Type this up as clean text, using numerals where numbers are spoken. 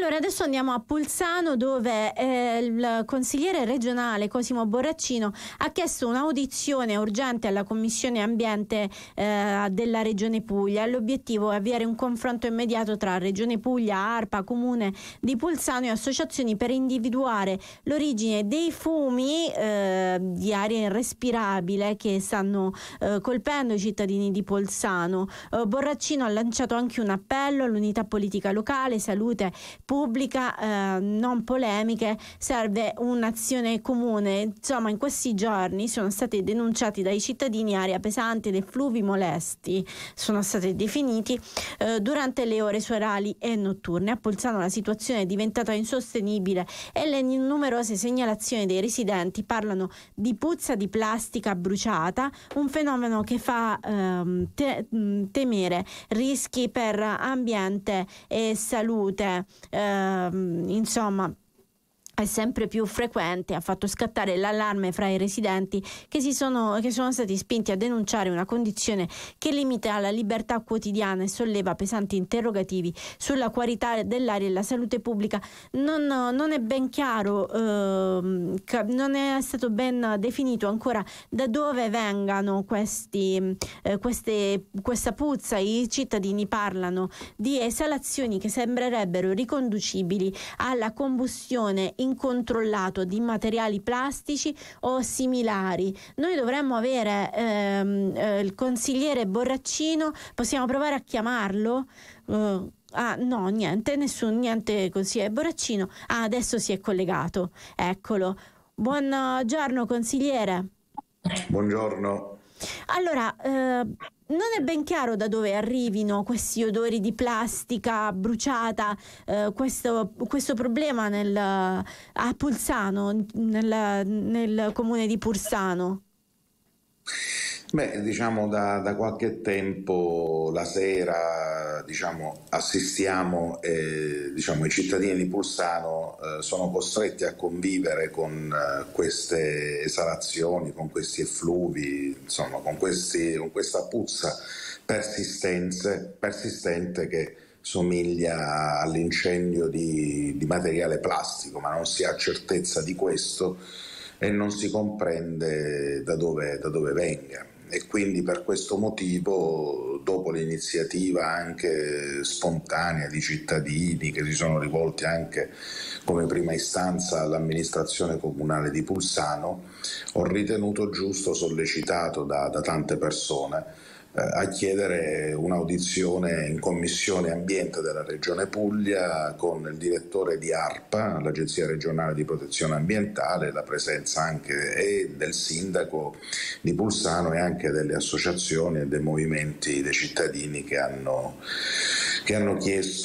Allora adesso andiamo a Pulsano, dove il consigliere regionale Cosimo Borraccino ha chiesto un'audizione urgente alla Commissione Ambiente della Regione Puglia. L'obiettivo è avviare un confronto immediato tra Regione Puglia, ARPA, Comune di Pulsano e associazioni per individuare l'origine dei fumi di aria irrespirabile che stanno colpendo i cittadini di Pulsano. Borraccino ha lanciato anche un appello all'unità politica locale, salute pubblica, non polemiche, serve un'azione comune. Insomma, in questi giorni sono stati denunciati dai cittadini aria pesante ed effluvi molesti, sono stati definiti durante le ore serali e notturne. A Pulsano la situazione è diventata insostenibile e le numerose segnalazioni dei residenti parlano di puzza di plastica bruciata, un fenomeno che fa temere rischi per ambiente e salute. Insomma, è sempre più frequente, ha fatto scattare l'allarme fra i residenti che sono stati spinti a denunciare una condizione che limita la libertà quotidiana e solleva pesanti interrogativi sulla qualità dell'aria e la salute pubblica. Non è ben chiaro, non è stato ben definito ancora da dove vengano questa puzza. I cittadini parlano di esalazioni che sembrerebbero riconducibili alla combustione incontrollato di materiali plastici o similari. Noi dovremmo avere il consigliere Borraccino, possiamo provare a chiamarlo? No, niente consigliere Borraccino. Adesso si è collegato, eccolo. Buongiorno consigliere. Buongiorno. Allora, non è ben chiaro da dove arrivino questi odori di plastica bruciata, questo problema a Pulsano, nel comune di Pulsano. Beh, diciamo da qualche tempo la sera assistiamo i cittadini di Pulsano sono costretti a convivere con queste esalazioni, con questi effluvi, insomma con questa puzza persistente che somiglia all'incendio di materiale plastico, ma non si ha certezza di questo e non si comprende da dove venga. E quindi per questo motivo, dopo l'iniziativa anche spontanea di cittadini che si sono rivolti anche come prima istanza all'amministrazione comunale di Pulsano, ho ritenuto giusto, sollecitato da tante persone, a chiedere un'audizione in Commissione Ambiente della Regione Puglia con il direttore di ARPA, l'Agenzia Regionale di Protezione Ambientale, la presenza anche del sindaco di Pulsano e anche delle associazioni e dei movimenti dei cittadini che hanno chiesto